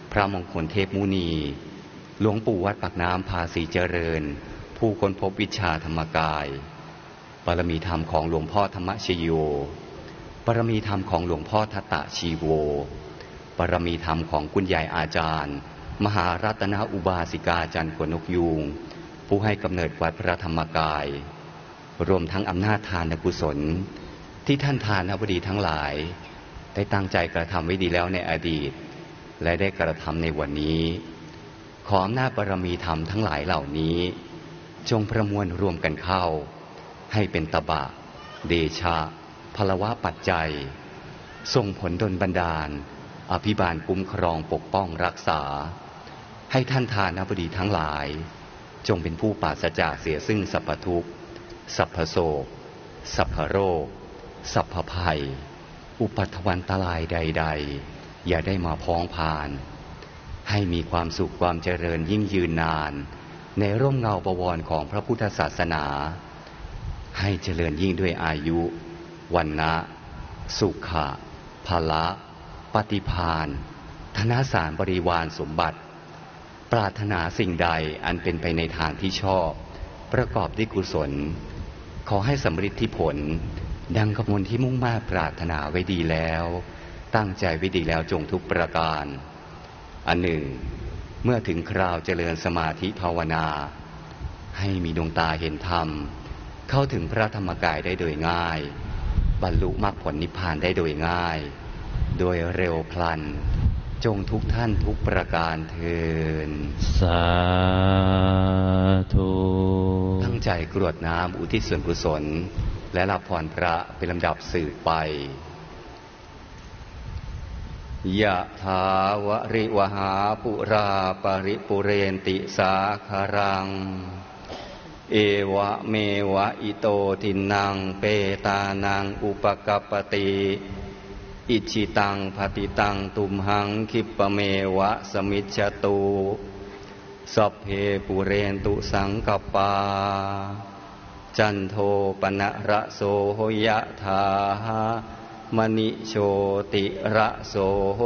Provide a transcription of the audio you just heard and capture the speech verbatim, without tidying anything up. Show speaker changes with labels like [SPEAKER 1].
[SPEAKER 1] พระมงคลเทพมุนีหลวงปู่วัดปากน้ำภาษีเจริญผู้ค้นพบวิชาธรรมกายบารมีธรรมของหลวงพ่อธรรมชโยบารมีธรรมของหลวงพ่อทัตตะชีโวบารมีธรรมของคุณยายอาจารย์มหารัตนอุบาสิกาจันทร์ขนนกยูงผู้ให้กำเนิดวัดพระธรรมกายรวมทั้งอำนาจทานกุศลที่ท่านทานบดีทั้งหลายได้ตั้งใจกระทำไว้ดีแล้วในอดีตและได้กระทำในวันนี้ขออำนาจบารมีธรรมทั้งหลายเหล่านี้จงประมวลรวมกันเข้าให้เป็นตบะเดชะพลวะปัจจัยส่งผลดลบันดาลอภิบาลคุ้มครองปกป้องรักษาให้ท่านทานบดีทั้งหลายจงเป็นผู้ปราศจากเสียซึ่งสัพพทุกข์สัพพโศกสัพพโรคสัพพภัยอุปัฏฐวันตรายใดๆอย่าได้มาพ้องพานให้มีความสุขความเจริญยิ่งยืนนานในร่มเงาบวรของพระพุทธศาสนาให้เจริญยิ่งด้วยอายุวันนะสุขะภละปฏิภาณธนสารบริวารสมบัติปรารถนาสิ่งใดอันเป็นไปในทางที่ชอบประกอบด้วยกุศลขอให้สำเร็จที่ผลดังกำมลที่มุ่งมา่ปรารถนาไว้ดีแล้วตั้งใจไว้ดีแล้วจงทุกประการอันหนึ่งเมื่อถึงคราวเจริญสมาธิภาวนาให้มีดวงตาเห็นธรรมเข้าถึงพระธรรมกายได้โดยง่ายบรรลุมรรคผลนิพพานได้โดยง่ายโดยเร็วพลันจงทุกท่านทุกประการเทิน
[SPEAKER 2] สาธุ
[SPEAKER 1] ตั้งใจกรวดน้ำอุทิศส่วนกุศลและรับพรพระเป็นลำดับสืบไปยะถาวริวหาปุราปริปุเรนติสาคารังเอวะเมวะอิโตทินังเปตานังอุปกัปปติอิชิตังภติตังตุมหังคิปะเมวะสมิจฉตุสัพเพปุเรนตุสังกปาจันโทปนะระโสยะถามณิโชติระโส